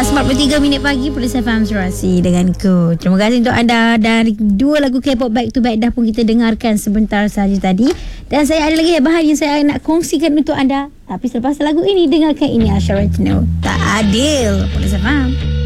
4:43 pagi, Polis FM Surasi denganku. Terima kasih untuk anda. Dan 2 lagu K-pop back to back dah pun kita dengarkan sebentar saja tadi. Dan saya ada lagi bahan yang saya nak kongsikan untuk anda. Tapi selepas lagu ini, dengarkan ini Asyaratino. Tak adil, Polis FM.